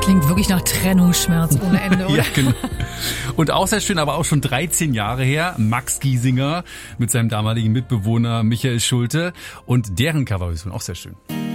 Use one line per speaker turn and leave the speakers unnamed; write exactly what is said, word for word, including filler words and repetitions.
Klingt wirklich nach Trennungsschmerz ohne Ende, oder?
Ja, genau. Und auch sehr schön, aber auch schon dreizehn Jahre her, Max Giesinger mit seinem damaligen Mitbewohner Michael Schulte und deren Coverversion auch sehr schön.